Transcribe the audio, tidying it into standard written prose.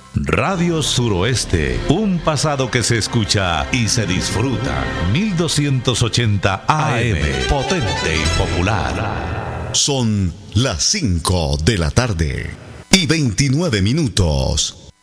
Radio Suroeste, un pasado que se escucha y se disfruta. 1280 AM, potente y popular. Son las 5 de la tarde y 29 minutos.